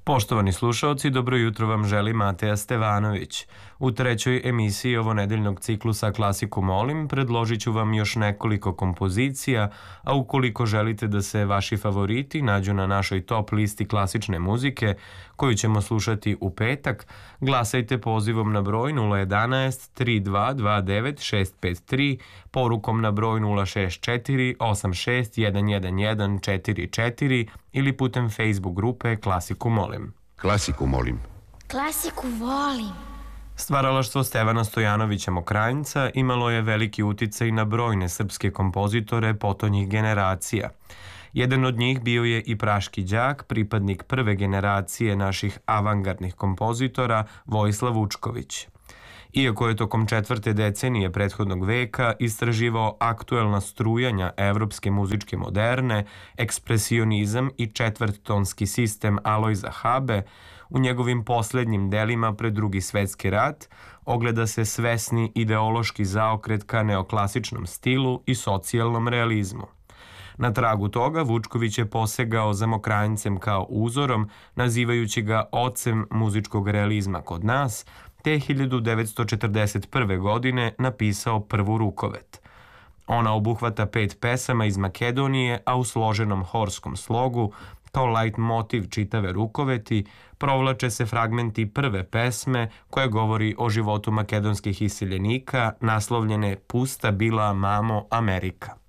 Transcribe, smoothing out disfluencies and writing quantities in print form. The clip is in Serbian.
Poštovani slušaoci, dobro jutro vam želi Mateja Stevanović. U trećoj emisiji ovonedeljnog ciklusa Klasiku molim predložit ću vam još nekoliko kompozicija, a ukoliko želite da se vaši favoriti nađu na našoj top listi klasične muzike, koju ćemo slušati u petak, glasajte pozivom na broj 011 3229 653, porukom na broj 064 86 111 44 ili putem Facebook grupe Klasiku molim. Klasiku molim. Klasiku volim. Stvaralaštvo Stevana Stojanovića Mokranjca imalo je veliki uticaj na brojne srpske kompozitore potonjih generacija. Jedan od njih bio je i praški đak, pripadnik prve generacije naših avangardnih kompozitora, Vojislav Vučković. Iako je tokom četvrte decenije prethodnog veka istraživao aktuelna strujanja evropske muzičke moderne, ekspresionizam i četvrttonski sistem Alojza Habe, u njegovim poslednjim delima pred Drugi svetski rat ogleda se svesni ideološki zaokret ka neoklasičnom stilu i socijalnom realizmu. Na tragu toga Vučković je posegao za Mokranjcem kao uzorom, nazivajući ga ocem muzičkog realizma kod nas, te 1941. godine napisao prvu rukovet. Ona obuhvata 5 pesama iz Makedonije, a u složenom horskom slogu, kao light motiv čitave rukoveti, provlače se fragmenti prve pesme koja govori o životu makedonskih iseljenika, naslovljene Pusta bila mamo Amerika.